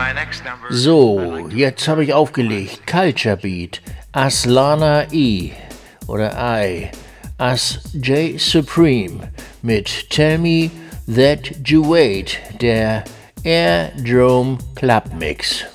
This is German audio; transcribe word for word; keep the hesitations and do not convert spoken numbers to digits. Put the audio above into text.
So, jetzt habe ich aufgelegt. Culture Beat, Aslana E oder I, As J Supreme mit Tell Me That You Wait, der Airdrome Club Mix.